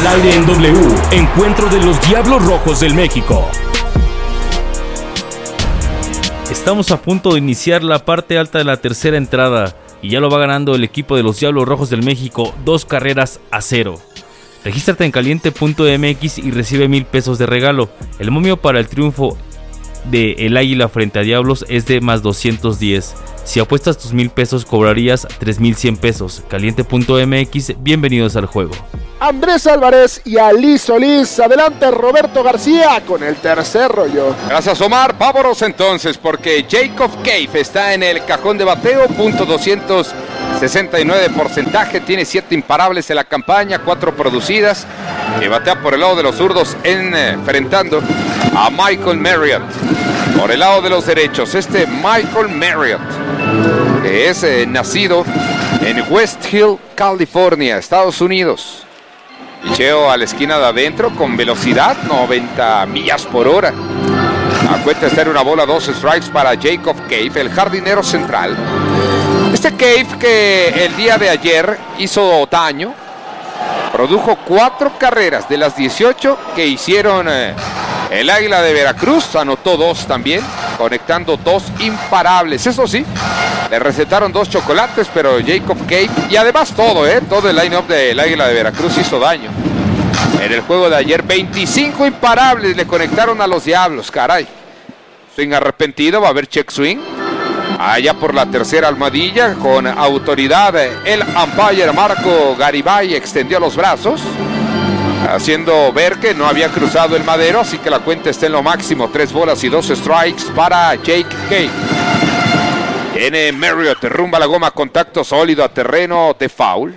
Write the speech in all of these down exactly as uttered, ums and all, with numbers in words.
Al aire en W, encuentro de los Diablos Rojos del México. Estamos a punto de iniciar la parte alta de la tercera entrada y ya lo va ganando el equipo de los Diablos Rojos del México, dos carreras a cero. Regístrate en caliente punto m x y recibe mil pesos de regalo. El momio para el triunfo de el Águila frente a Diablos es de más doscientos diez. Si apuestas tus mil pesos cobrarías tres mil cien pesos. caliente punto m x, bienvenidos al juego. Andrés Álvarez y Ali Solís. Adelante Roberto García con el tercer rollo. Gracias Omar. Vámonos entonces porque Jacob Cave está en el cajón de bateo, punto doscientos sesenta y nueve de porcentaje, tiene siete imparables en la campaña, cuatro producidas, y batea por el lado de los zurdos en, eh, enfrentando a Michael Marriott. Por el lado de los derechos, este Michael Marriott, que es eh, nacido en West Hill, California, Estados Unidos. Picheo a la esquina de adentro con velocidad, noventa millas por hora. A cuenta de estar una bola, dos strikes para Jacob Cave, el jardinero central. Este Cave que el día de ayer hizo daño, produjo cuatro carreras de las dieciocho que hicieron eh, el Águila de Veracruz, anotó dos también, conectando dos imparables. Eso sí, le recetaron dos chocolates, pero Jacob Cave, y además todo, eh, todo el line-up del Águila de Veracruz hizo daño. En el juego de ayer, veinticinco imparables le conectaron a los Diablos, caray. Swing arrepentido, va a haber check swing. Allá por la tercera almohadilla, con autoridad, el umpire Marco Garibay extendió los brazos, haciendo ver que no había cruzado el madero, así que la cuenta está en lo máximo, tres bolas y dos strikes para Jake Cave. Viene Marriott, rumba la goma, contacto sólido a terreno de foul.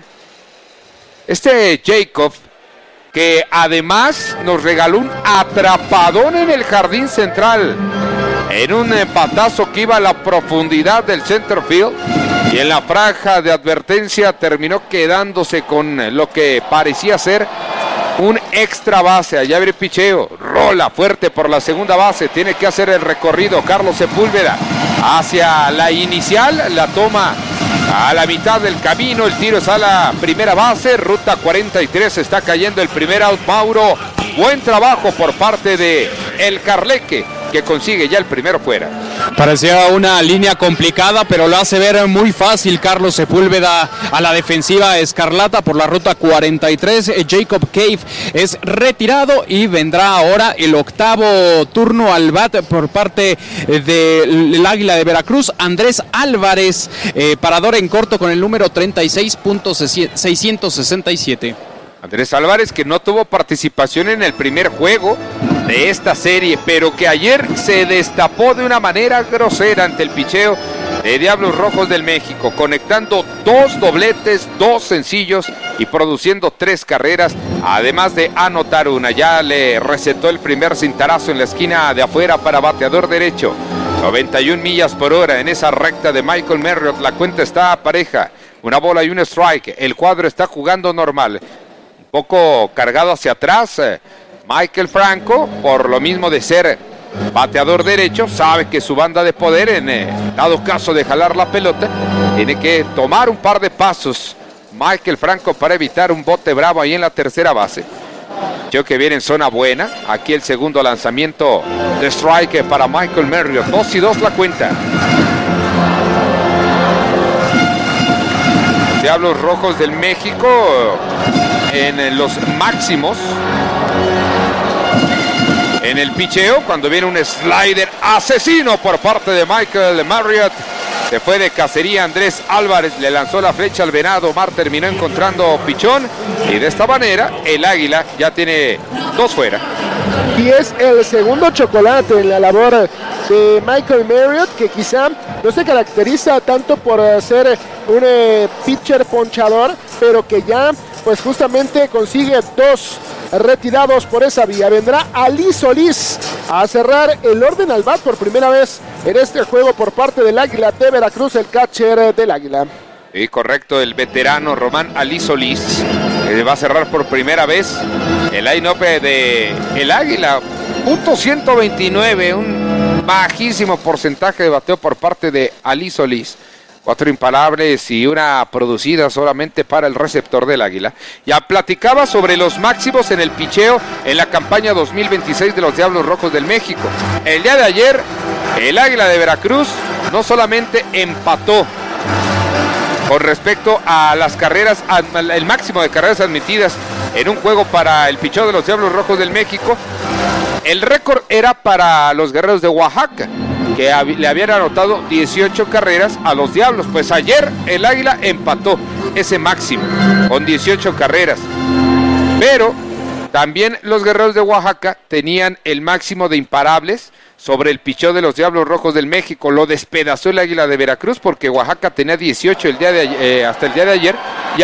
Este Jacob, que además nos regaló un atrapadón en el jardín central, en un patazo que iba a la profundidad del center field, y en la franja de advertencia terminó quedándose con lo que parecía ser un extra base. Allá abre picheo, rola fuerte por la segunda base, tiene que hacer el recorrido Carlos Sepúlveda hacia la inicial, la toma a la mitad del camino, el tiro es a la primera base, ruta cuarenta y tres, está cayendo el primer out. Mauro, buen trabajo por parte de el Carleque, que consigue ya el primero fuera. Parecía una línea complicada, pero lo hace ver muy fácil Carlos Sepúlveda a la defensiva escarlata por la ruta cuarenta y tres. Jacob Cave es retirado y vendrá ahora el octavo turno al bat por parte del Águila de Veracruz. Andrés Álvarez, eh, parador en corto con el número treinta y seis punto seiscientos sesenta y siete. Andrés Álvarez, que no tuvo participación en el primer juego de esta serie, pero que ayer se destapó de una manera grosera ante el picheo de Diablos Rojos del México, conectando dos dobletes, dos sencillos y produciendo tres carreras, además de anotar una. Ya le recetó el primer cintarazo en la esquina de afuera para bateador derecho. noventa y una millas por hora en esa recta de Michael Marriott. La cuenta está pareja, una bola y un strike. El cuadro está jugando normal, poco cargado hacia atrás. Michael Franco, por lo mismo de ser bateador derecho, sabe que su banda de poder, en eh, dado caso de jalar la pelota, tiene que tomar un par de pasos Michael Franco para evitar un bote bravo ahí en la tercera base. Creo que viene en zona buena. Aquí el segundo lanzamiento de strike para Michael Marriott. Dos y dos la cuenta. Diablos Rojos del México en los máximos en el picheo, cuando viene un slider asesino por parte de Michael Marriott. Se fue de cacería Andrés Álvarez, le lanzó la flecha al venado. Omar terminó encontrando pichón, y de esta manera el Águila ya tiene dos fuera. Y es el segundo chocolate en la labor de Michael Marriott, que quizá no se caracteriza tanto por ser un eh, pitcher ponchador, pero que ya pues justamente consigue dos retirados por esa vía. Vendrá Ali Solís a cerrar el orden al bat por primera vez en este juego por parte del Águila de Veracruz, el catcher del Águila. Sí, correcto, el veterano Román Ali Solís eh, va a cerrar por primera vez el line-up de el Águila. Punto ciento veintinueve, un bajísimo porcentaje de bateo por parte de Ali Solís. cuatro imparables y una producida solamente para el receptor del Águila. Ya platicaba sobre los máximos en el picheo en la campaña dos mil veintiséis de los Diablos Rojos del México. El día de ayer, el Águila de Veracruz no solamente empató con respecto a las carreras, el máximo de carreras admitidas en un juego para el picheo de los Diablos Rojos del México. El récord era para los Guerreros de Oaxaca, que le habían anotado dieciocho carreras a los Diablos. Pues ayer el Águila empató ese máximo con dieciocho carreras. Pero también los Guerreros de Oaxaca tenían el máximo de imparables sobre el picheo de los Diablos Rojos del México. Lo despedazó el Águila de Veracruz porque Oaxaca tenía dieciocho el día de, eh, hasta el día de ayer. Y